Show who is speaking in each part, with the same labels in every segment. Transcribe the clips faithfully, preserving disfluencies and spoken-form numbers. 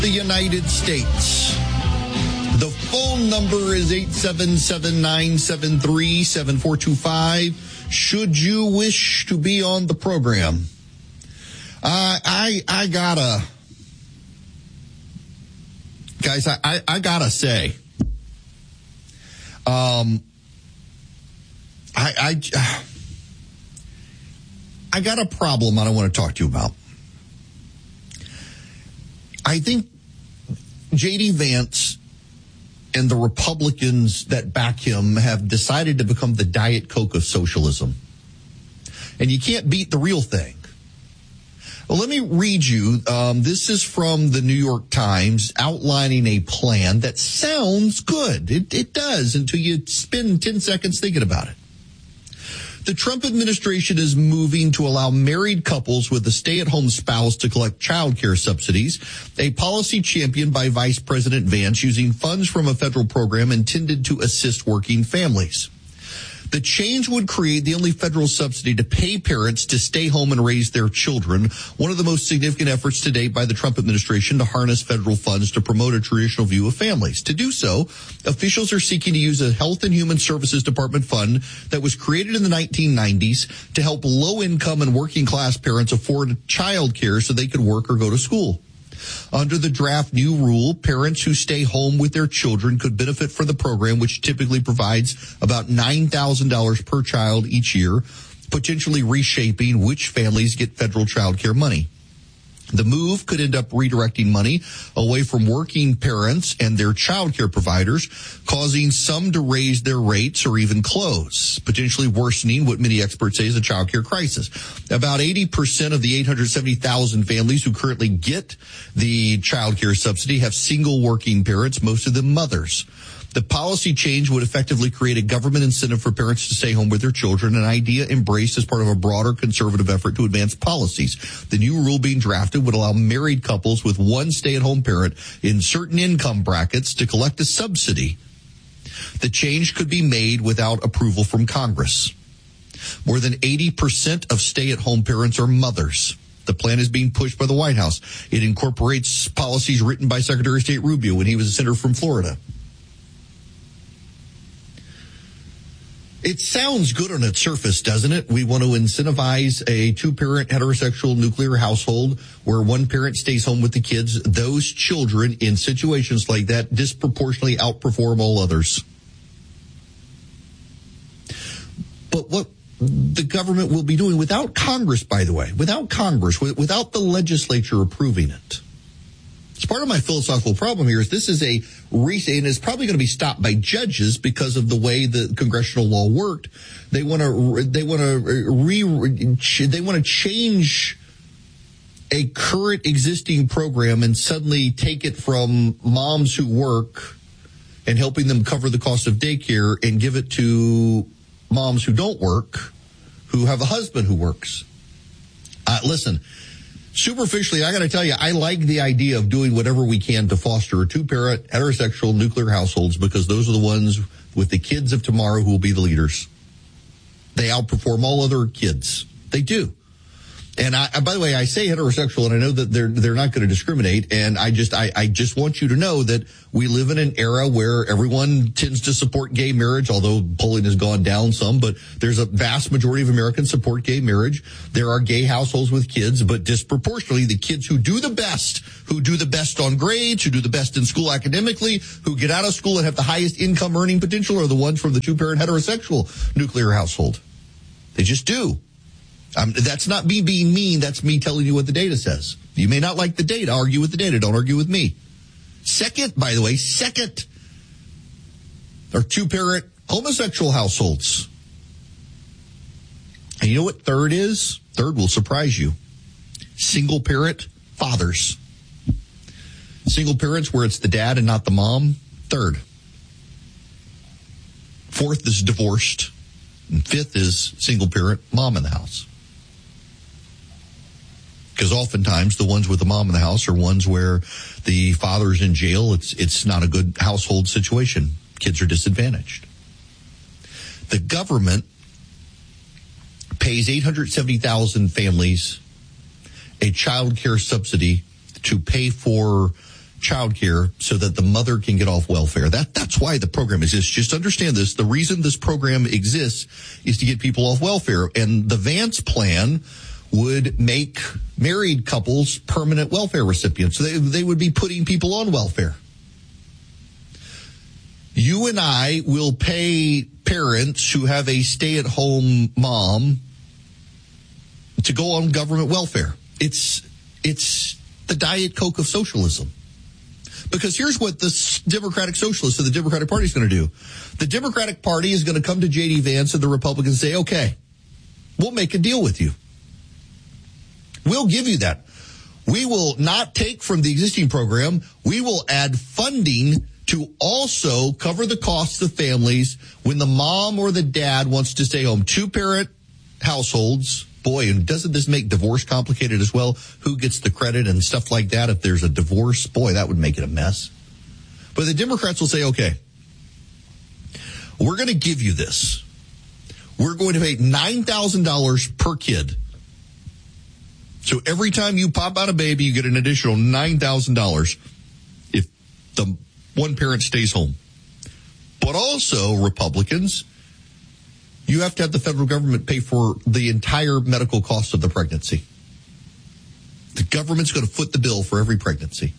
Speaker 1: the United States. The phone number is eight seven seven, nine seven three, seven four two five. Should you wish to be on the program? Uh, I I gotta, guys, I, I, I gotta say, um, I, I, I got a problem I want to talk to you about. I think J D. Vance and the Republicans that back him have decided to become the Diet Coke of socialism. And you can't beat the real thing. Well, let me read you. Um, this is from the New York Times outlining a plan that sounds good. It, it does until you spend ten seconds thinking about it. The Trump administration is moving to allow married couples with a stay-at-home spouse to collect child care subsidies, a policy championed by Vice President Vance using funds from a federal program intended to assist working families. The change would create the only federal subsidy to pay parents to stay home and raise their children, one of the most significant efforts to date by the Trump administration to harness federal funds to promote a traditional view of families. To do so, officials are seeking to use a Health and Human Services Department fund that was created in the nineteen nineties to help low-income and working-class parents afford child care so they could work or go to school. Under the draft new rule, parents who stay home with their children could benefit from the program, which typically provides about nine thousand dollars per child each year, potentially reshaping which families get federal child care money. The move could end up redirecting money away from working parents and their child care providers, causing some to raise their rates or even close, potentially worsening what many experts say is a child care crisis. About eighty percent of the eight hundred seventy thousand families who currently get the child care subsidy have single working parents, most of them mothers. The policy change would effectively create a government incentive for parents to stay home with their children, an idea embraced as part of a broader conservative effort to advance policies. The new rule being drafted would allow married couples with one stay-at-home parent in certain income brackets to collect a subsidy. The change could be made without approval from Congress. More than eighty percent of stay-at-home parents are mothers. The plan is being pushed by the White House. It incorporates policies written by Secretary of State Rubio when he was a senator from Florida. It sounds good on its surface, doesn't it? We want to incentivize a two-parent heterosexual nuclear household where one parent stays home with the kids. Those children in situations like that disproportionately outperform all others. But what the government will be doing without Congress, by the way, without Congress, without the legislature approving it. It's part of my philosophical problem here is this is a recent, and it's probably going to be stopped by judges because of the way the congressional law worked. They want to, they want to re, they want to change a current existing program and suddenly take it from moms who work and helping them cover the cost of daycare and give it to moms who don't work, who have a husband who works. Uh, listen. Superficially, I got to tell you, I like the idea of doing whatever we can to foster two-parent heterosexual nuclear households because those are the ones with the kids of tomorrow who will be the leaders. They outperform all other kids. They do. And I, by the way, I say heterosexual, and I know that they're they're not going to discriminate. And I just I, I just want you to know that we live in an era where everyone tends to support gay marriage, although polling has gone down some. But there's a vast majority of Americans support gay marriage. There are gay households with kids, but disproportionately, the kids who do the best, who do the best on grades, who do the best in school academically, who get out of school and have the highest income earning potential, are the ones from the two-parent heterosexual nuclear household. They just do. Um, that's not me being mean. That's me telling you what the data says. You may not like the data. Argue with the data. Don't argue with me. Second, by the way, second are two-parent homosexual households. And you know what third is? Third will surprise you. Single-parent fathers. Single parents where it's the dad and not the mom. Third. Fourth is divorced. And fifth is single-parent mom in the house. Because oftentimes the ones with the mom in the house are ones where the father's in jail. It's it's not a good household situation. Kids are disadvantaged. The government pays eight hundred seventy thousand families a child care subsidy to pay for child care so that the mother can get off welfare. That That's why the program exists. Just understand this. The reason this program exists is to get people off welfare. And the Vance plan would make married couples permanent welfare recipients. They, they would be putting people on welfare. You and I will pay parents who have a stay-at-home mom to go on government welfare. It's it's the Diet Coke of socialism. Because here's what the Democratic Socialists of the Democratic Party is going to do. The Democratic Party is going to come to J D Vance and the Republicans and say, okay, we'll make a deal with you. We'll give you that. We will not take from the existing program. We will add funding to also cover the costs of families when the mom or the dad wants to stay home. Two-parent households. Boy, and doesn't this make divorce complicated as well? Who gets the credit and stuff like that? If there's a divorce, boy, that would make it a mess. But the Democrats will say, okay, we're going to give you this. We're going to pay nine thousand dollars per kid. So every time you pop out a baby, you get an additional nine thousand dollars if the one parent stays home. But also, Republicans, you have to have the federal government pay for the entire medical cost of the pregnancy. The government's going to foot the bill for every pregnancy.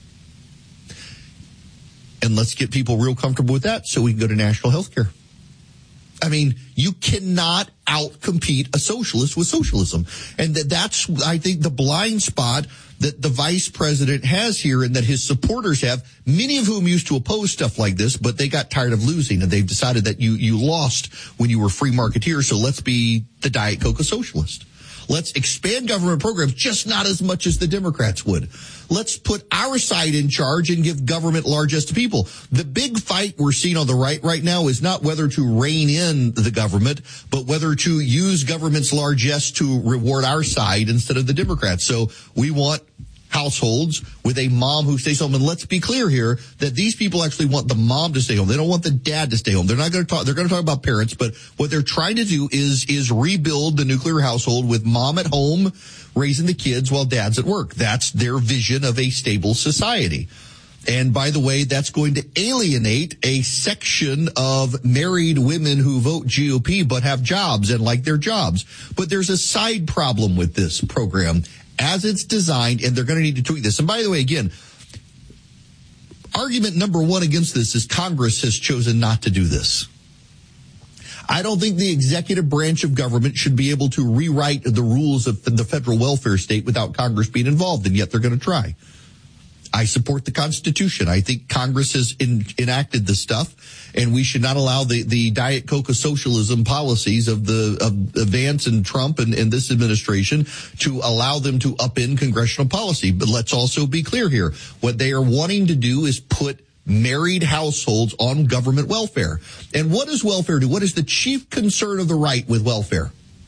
Speaker 1: And let's get people real comfortable with that so we can go to national health care. I mean, you cannot outcompete a socialist with socialism. And that that's, I think, the blind spot that the vice president has here and that his supporters have, many of whom used to oppose stuff like this, but they got tired of losing and they've decided that you, you lost when you were free marketeers. So let's be the Diet Coke socialist. Let's expand government programs, just not as much as the Democrats would. Let's put our side in charge and give government largesse to people. The big fight we're seeing on the right right now is not whether to rein in the government, but whether to use government's largesse to reward our side instead of the Democrats. So we want households with a mom who stays home. And let's be clear here that these people actually want the mom to stay home. They don't want the dad to stay home. They're not going to talk, they're going to talk about parents, but what they're trying to do is, is rebuild the nuclear household with mom at home raising the kids while dad's at work. That's their vision of a stable society. And by the way, that's going to alienate a section of married women who vote G O P but have jobs and like their jobs. But there's a side problem with this program as it's designed, and they're going to need to tweak this. And by the way, again, argument number one against this is Congress has chosen not to do this. I don't think the executive branch of government should be able to rewrite the rules of the federal welfare state without Congress being involved, and yet they're going to try. I support the Constitution. I think Congress has in, enacted this stuff, and we should not allow the, the Diet Coke of socialism policies of the of, of Vance and Trump and, and this administration to allow them to upend congressional policy. But let's also be clear here. What they are wanting to do is put married households on government welfare. And what does welfare do? What is the chief concern of the right with welfare?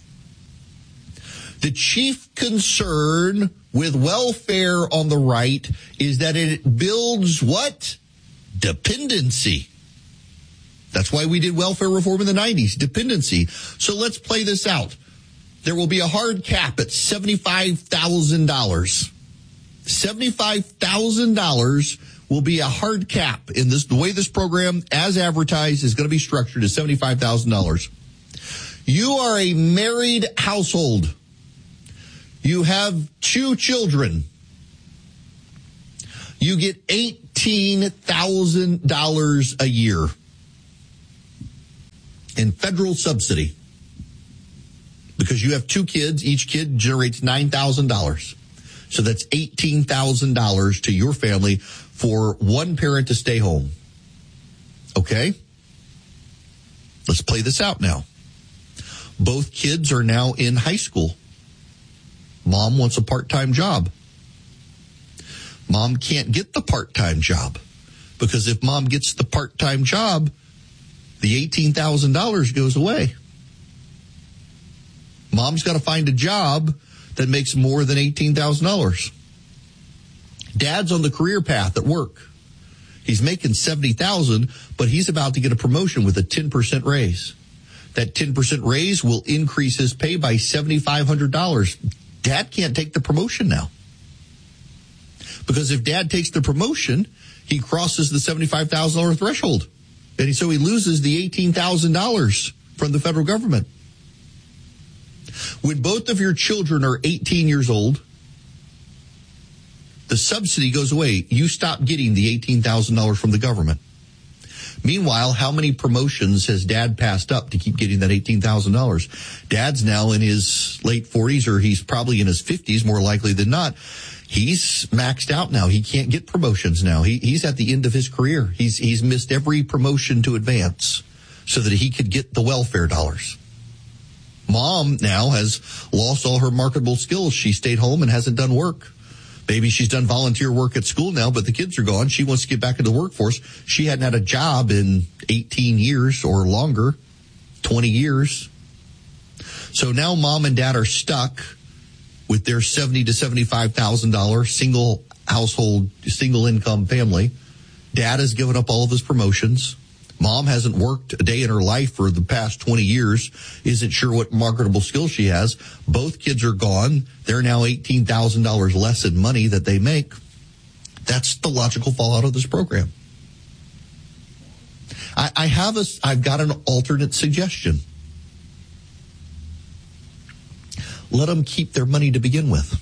Speaker 1: The chief concern with welfare on the right is that it builds what? Dependency. That's why we did welfare reform in the nineties, dependency. So let's play this out. There will be a hard cap at seventy-five thousand dollars. seventy-five thousand dollars will be a hard cap in this. The way this program, as advertised, is going to be structured is seventy-five thousand dollars. You are a married household. You have two children. You get eighteen thousand dollars a year in federal subsidy because you have two kids. Each kid generates nine thousand dollars. So that's eighteen thousand dollars to your family for one parent to stay home. Okay? Let's play this out now. Both kids are now in high school. Mom wants a part-time job. Mom can't get the part-time job because if mom gets the part-time job, the eighteen thousand dollars goes away. Mom's got to find a job that makes more than eighteen thousand dollars. Dad's on the career path at work. He's making seventy thousand dollars, but he's about to get a promotion with a ten percent raise. That ten percent raise will increase his pay by seven thousand five hundred dollars. Dad can't take the promotion now. Because if dad takes the promotion, he crosses the seventy-five thousand dollars threshold. And he, so he loses the eighteen thousand dollars from the federal government. When both of your children are eighteen years old, the subsidy goes away. You stop getting the eighteen thousand dollars from the government. Meanwhile, how many promotions has dad passed up to keep getting that eighteen thousand dollars? Dad's now in his late forties, or he's probably in his fifties, more likely than not. He's maxed out now. He can't get promotions now. He, he's at the end of his career. He's, he's missed every promotion to advance so that he could get the welfare dollars. Mom now has lost all her marketable skills. She stayed home and hasn't done work. Maybe she's done volunteer work at school now, but the kids are gone. She wants to get back into the workforce. She hadn't had a job in eighteen years or longer, twenty years. So now mom and dad are stuck with their seventy to seventy-five thousand dollars single household, single income family. Dad has given up all of his promotions. Mom hasn't worked a day in her life for the past twenty years, isn't sure what marketable skills she has. Both kids are gone. They're now eighteen thousand dollars less in money that they make. That's the logical fallout of this program. I, I have a, I've got an alternate suggestion. Let them keep their money to begin with.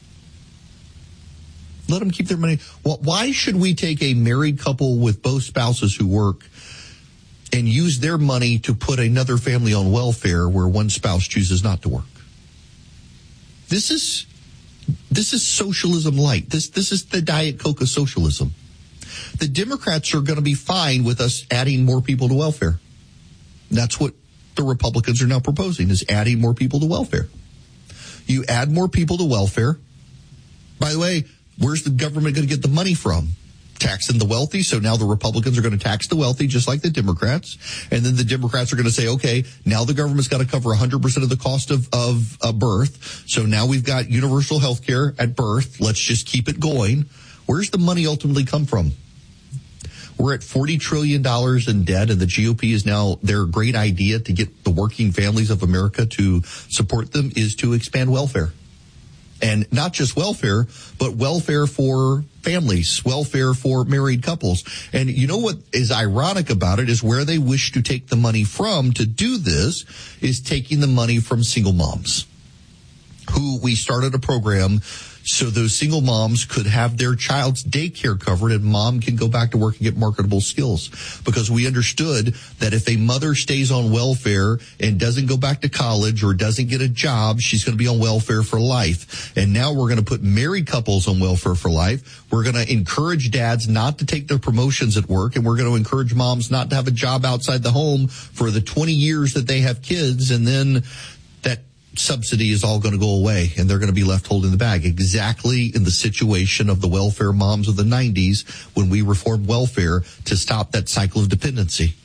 Speaker 1: Let them keep their money. Well, why should we take a married couple with both spouses who work and use their money to put another family on welfare where one spouse chooses not to work? This is this is socialism light. This this is the Diet Coke of socialism. The Democrats are going to be fine with us adding more people to welfare. That's what the Republicans are now proposing, is adding more people to welfare. You add more people to welfare. By the way, where's the government going to get the money from? Taxing the wealthy. So now the Republicans are going to tax the wealthy just like the Democrats. And then the Democrats are going to say, okay, now the government's got to cover one hundred percent of the cost of, of uh, birth. So now we've got universal health care at birth. Let's just keep it going. Where's the money ultimately come from? We're at forty trillion dollars in debt, and the G O P is now, their great idea to get the working families of America to support them is to expand welfare. And not just welfare, but welfare for families, welfare for married couples. And you know what is ironic about it is where they wish to take the money from to do this is taking the money from single moms, who we started a program so those single moms could have their child's daycare covered and mom can go back to work and get marketable skills. Because we understood that if a mother stays on welfare and doesn't go back to college or doesn't get a job, she's going to be on welfare for life. And now we're going to put married couples on welfare for life. We're going to encourage dads not to take their promotions at work, and we're going to encourage moms not to have a job outside the home for the twenty years that they have kids, and then that subsidy is all going to go away and they're going to be left holding the bag. Exactly in the situation of the welfare moms of the nineties when we reformed welfare to stop that cycle of dependency.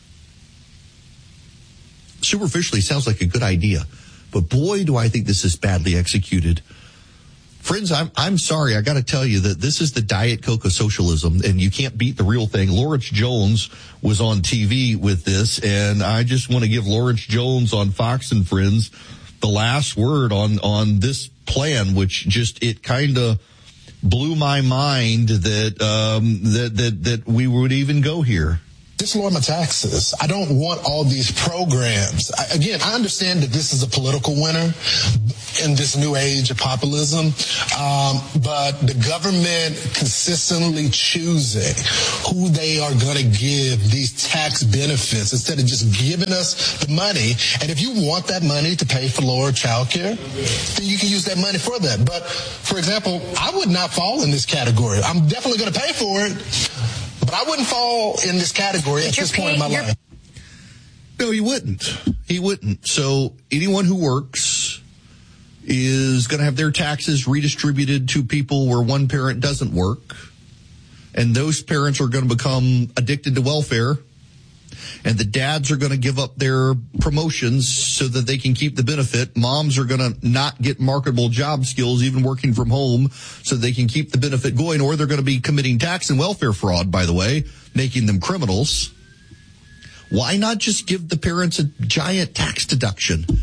Speaker 1: Superficially sounds like a good idea, but boy, do I think this is badly executed. Friends, I'm I'm sorry. I got to tell you that this is the Diet Coke of socialism, and you can't beat the real thing. Lawrence Jones was on T V with this, and I just want to give Lawrence Jones on Fox and Friends the last word on, on this plan, which just, it kind of blew my mind that, um, that, that, that we would even go here.
Speaker 2: Just lower my taxes. I don't want all these programs. I, again, I understand that this is a political winner in this new age of populism, um, but the government consistently choosing who they are going to give these tax benefits instead of just giving us the money. And if you want that money to pay for lower child care, then you can use that money for that. But, for example, I would not fall in this category. I'm definitely going to pay for it, but I wouldn't fall in this category at this point in my life.
Speaker 1: No, he wouldn't. He wouldn't. So anyone who works is going to have their taxes redistributed to people where one parent doesn't work. And those parents are going to become addicted to welfare. And the dads are going to give up their promotions so that they can keep the benefit. Moms are going to not get marketable job skills, even working from home, so they can keep the benefit going. Or they're going to be committing tax and welfare fraud, by the way, making them criminals. Why not just give the parents a giant tax deduction?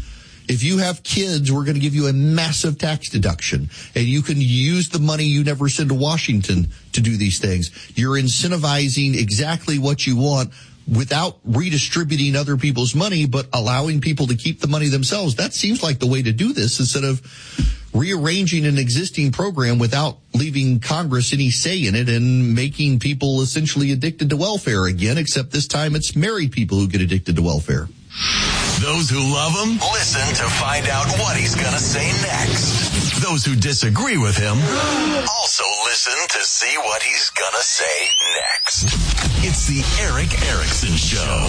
Speaker 1: If you have kids, we're going to give you a massive tax deduction, and you can use the money you never send to Washington to do these things. You're incentivizing exactly what you want without redistributing other people's money, but allowing people to keep the money themselves. That seems like the way to do this, instead of rearranging an existing program without leaving Congress any say in it and making people essentially addicted to welfare again, except this time it's married people who get addicted to welfare.
Speaker 3: Those who love him, listen to find out what he's going to say next. Those who disagree with him, also listen to see what he's going to say next. It's the Erick Erickson Show.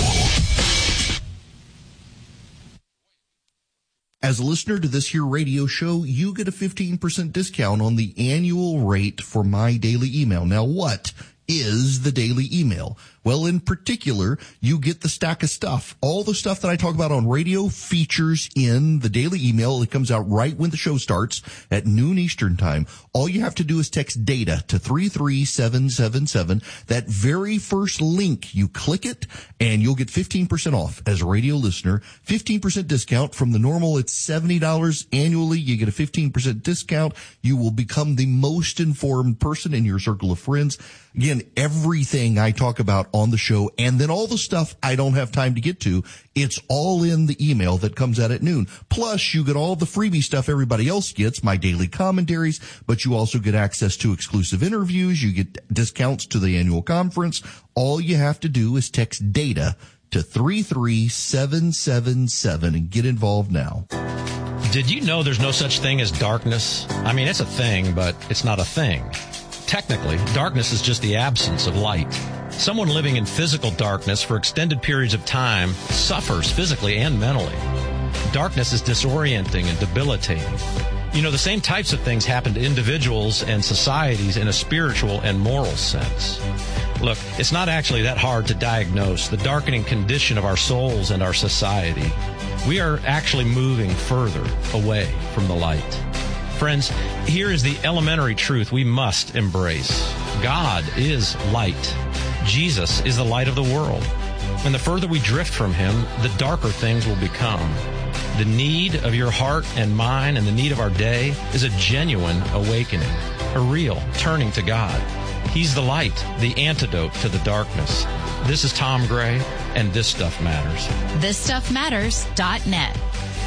Speaker 1: As a listener to this here radio show, you get a fifteen percent discount on the annual rate for my daily email. Now, what is the daily email? Well, in particular, you get the stack of stuff. All the stuff that I talk about on radio features in the daily email. It comes out right when the show starts at noon Eastern time. All you have to do is text DATA to three three seven seven seven. That very first link, you click it, and you'll get fifteen percent off as a radio listener. fifteen percent discount from the normal. It's seventy dollars annually. You get a fifteen percent discount. You will become the most informed person in your circle of friends. Again, everything I talk about on the show, and then all the stuff I don't have time to get to, it's all in the email that comes out at noon. Plus, you get all the freebie stuff everybody else gets, my daily commentaries, but you also get access to exclusive interviews. You get discounts to the annual conference. All you have to do is text DATA to three three seven seven seven and get involved now.
Speaker 4: Did you know there's no such thing as darkness? I mean, it's a thing, but it's not a thing. Technically, darkness is just the absence of light. Someone living in physical darkness for extended periods of time suffers physically and mentally. Darkness is disorienting and debilitating. You know, the same types of things happen to individuals and societies in a spiritual and moral sense. Look, it's not actually that hard to diagnose the darkening condition of our souls and our society. We are actually moving further away from the light. Friends, here is the elementary truth we must embrace. God is light. Jesus is the light of the world. And the further we drift from him, the darker things will become. The need of your heart and mine and the need of our day is a genuine awakening, a real turning to God. He's the light, the antidote to the darkness. This is Tom Gray, and This Stuff Matters.
Speaker 5: this stuff matters dot net.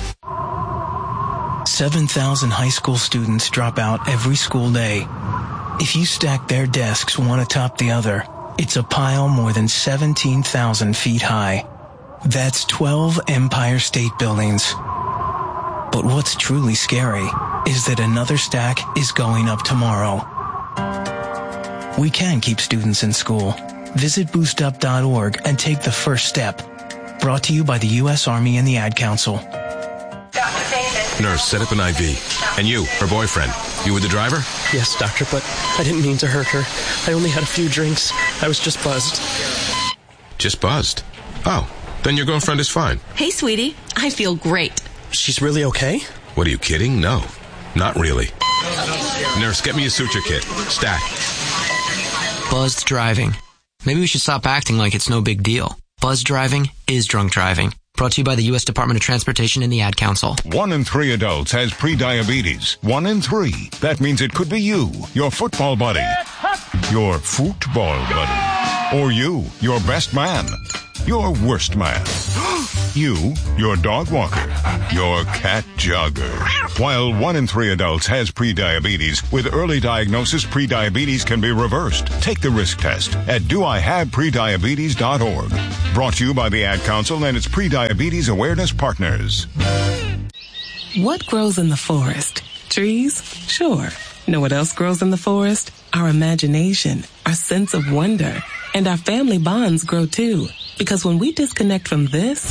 Speaker 6: seven thousand high school students drop out every school day. If you stack their desks one atop the other, it's a pile more than seventeen thousand feet high. That's twelve Empire State Buildings. But what's truly scary is that another stack is going up tomorrow. We can keep students in school. Visit boost up dot org and take the first step. Brought to you by the U S Army and the Ad Council.
Speaker 7: Nurse, set up an I V. And you, her boyfriend, you were the driver?
Speaker 8: Yes, doctor, but I didn't mean to hurt her. I only had a few drinks. I was just buzzed.
Speaker 7: Just buzzed? Oh, then your girlfriend is fine.
Speaker 9: Hey, sweetie. I feel great.
Speaker 8: She's really okay?
Speaker 7: What, are you kidding? No, not really. Nurse, get me a suture kit. Stack.
Speaker 10: Buzzed driving. Maybe we should stop acting like it's no big deal. Buzzed driving is drunk driving. Brought to you by the U S Department of Transportation and the Ad Council.
Speaker 11: One in three adults has prediabetes. One in three. That means it could be you, your football buddy, your football buddy, or you, your best man, your worst man, you, your dog walker, your cat jogger. While one in three adults has prediabetes, with early diagnosis, prediabetes can be reversed. Take the risk test at do I have prediabetes dot org. Brought to you by the Ad Council and its Prediabetes Awareness Partners.
Speaker 12: What grows in the forest? Trees? Sure. Know what else grows in the forest? Our imagination, our sense of wonder, and our family bonds grow too. Because when we disconnect from this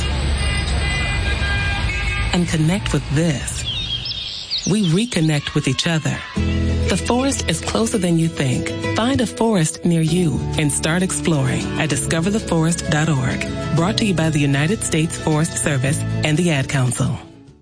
Speaker 12: and connect with this, we reconnect with each other. The forest is closer than you think. Find a forest near you and start exploring at discover the forest dot org. Brought to you by the United States Forest Service and the Ad Council.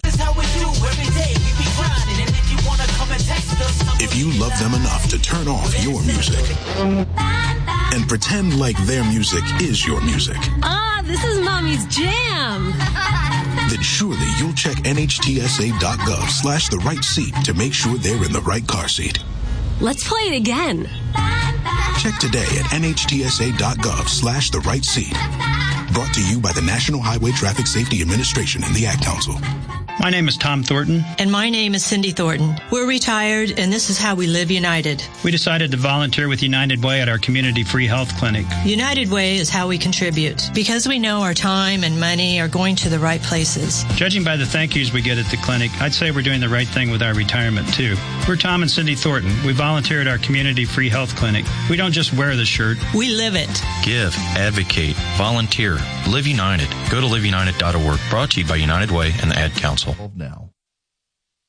Speaker 3: If you love them enough to turn off your music and pretend like their music is your music.
Speaker 13: Ah, this is Mommy's jam. then surely you'll check nhtsa.gov slash the right seat to make sure they're in the right car seat.
Speaker 14: Let's play it again.
Speaker 13: Check today at nhtsa.gov slash the right seat. Brought to you by the National Highway Traffic Safety Administration and the Ad Council.
Speaker 15: My name is Tom Thornton.
Speaker 16: And my name is Cindy Thornton. We're retired, and this is how we live united.
Speaker 15: We decided to volunteer with United Way at our community free health clinic.
Speaker 16: United Way is how we contribute, because we know our time and money are going to the right places.
Speaker 15: Judging by the thank yous we get at the clinic, I'd say we're doing the right thing with our retirement, too. We're Tom and Cindy Thornton. We volunteer at our community free health clinic. We don't just wear the shirt.
Speaker 16: We live it.
Speaker 17: Give, advocate, volunteer, live united. Go to live united dot org. Brought to you by United Way and the Ad Council.
Speaker 1: Now.